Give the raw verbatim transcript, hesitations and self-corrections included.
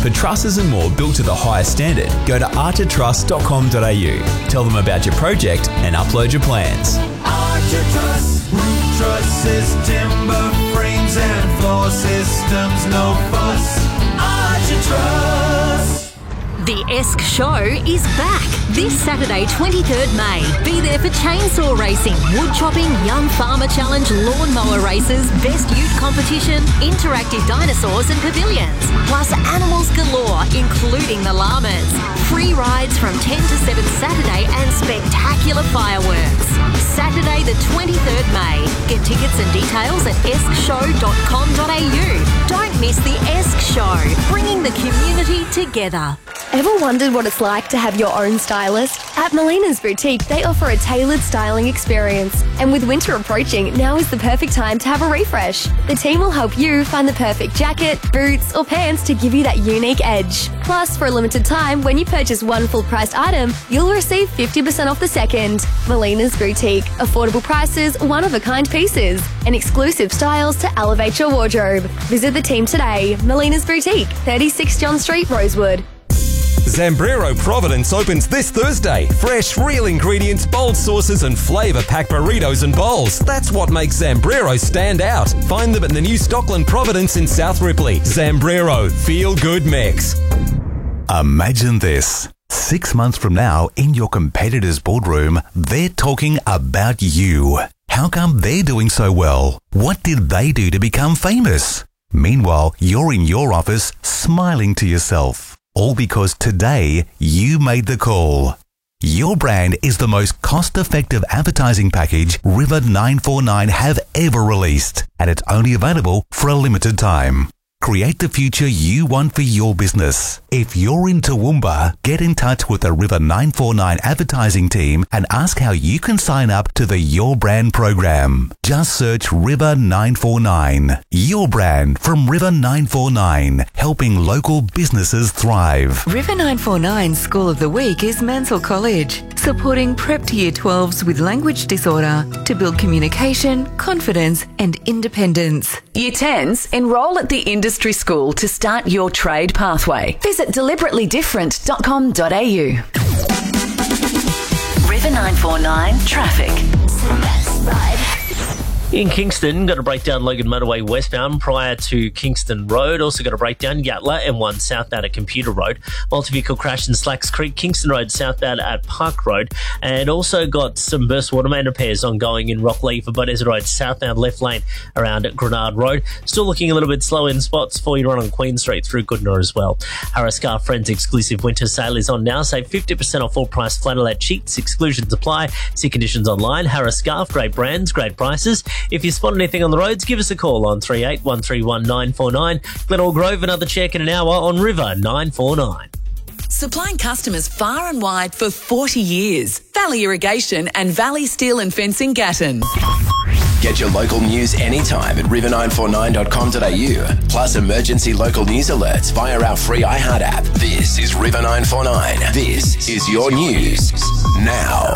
For trusses and more built to the highest standard, go to archer truss dot com dot a u. Tell them about your project and upload your plans. Archer Truss, roof trusses, timber frames and floor systems, no fuss. Archer Truss. The Esk Show is back this Saturday, twenty-third May. Be there for chainsaw racing, wood chopping, young farmer challenge, lawnmower races, best youth competition, interactive dinosaurs and pavilions, plus animals galore, including the llamas. Free rides from ten to seven Saturday and spectacular fireworks. Saturday the twenty-third May. Get tickets and details at esk show dot com dot a u. Don't miss the Esk Show, bringing the community together. Ever wondered what it's like to have your own stylist? At Melina's Boutique, they offer a tailored styling experience. And with winter approaching, now is the perfect time to have a refresh. The team will help you find the perfect jacket, boots, or pants to give you that unique edge. Plus, for a limited time, when you purchase one full-priced item, you'll receive fifty percent off the second. Melina's Boutique. Affordable prices, one-of-a-kind pieces, and exclusive styles to elevate your wardrobe. Visit the team today. Melina's Boutique, thirty-six John Street, Rosewood. Zambrero Providence opens this Thursday. Fresh, real ingredients, bold sauces and flavour-packed burritos and bowls. That's what makes Zambrero stand out. Find them at the new Stockland Providence in South Ripley. Zambrero, feel good mix. Imagine this. Six months from now, in your competitor's boardroom, they're talking about you. How come they're doing so well? What did they do to become famous? Meanwhile, you're in your office smiling to yourself. All because today you made the call. Your brand is the most cost-effective advertising package River nine four nine have ever released, and it's only available for a limited time. Create the future you want for your business. If you're in Toowoomba, get in touch with the River nine four nine advertising team and ask how you can sign up to the Your Brand program. Just search River nine four nine. Your brand from River nine four nine, helping local businesses thrive. River nine four nine School of the Week is Mansell College, supporting prep to year twelves with language disorder to build communication, confidence and independence. Year tens, enrol at the Industry School to start your trade pathway. Visit deliberately different dot com dot a u. River nine four nine Traffic. In Kingston, got a breakdown Logan Motorway westbound prior to Kingston Road. Also got a breakdown Yatala M one southbound at Computer Road. Multi-vehicle crash in Slacks Creek, Kingston Road southbound at Park Road. And also got some burst water main repairs ongoing in Rockley for Bodeza Road southbound left lane around Grenard Road. Still looking a little bit slow in spots for you run on Queen Street through Goodna as well. Harris Scarf Friends exclusive winter sale is on now. Save fifty percent off all price flannelette sheets. Exclusions apply. See conditions online. Harris Scarf, great brands, great prices. If you spot anything on the roads, give us a call on three eight one three one nine four nine. Glenelg Grove, another check in an hour on River nine four nine. Supplying customers far and wide for forty years. Valley Irrigation and Valley Steel and Fencing Gatton. Get your local news anytime at river nine four nine dot com dot a u. Plus emergency local news alerts via our free iHeart app. This is River nine four nine. This is your news now.